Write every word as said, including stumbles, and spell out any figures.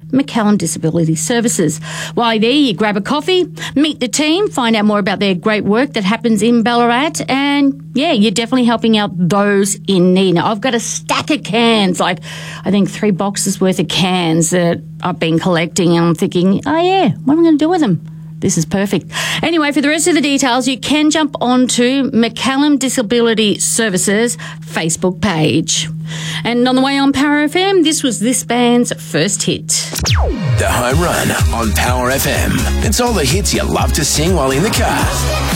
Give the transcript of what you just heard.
McCallum Disability Services. While you're there, you grab a coffee, meet the team, find out more about their great work that happens in Ballarat, and yeah, you're definitely helping out those in need. Now, I've got a stack of cans, like I think three boxes worth of cans that I've been collecting, and I'm thinking, oh yeah, what am I going to do with them? This is perfect. Anyway, for the rest of the details, you can jump onto McCallum Disability Services Facebook page. And on the way on Power F M, this was this band's first hit. The Home Run on Power F M. It's all the hits you love to sing while in the car.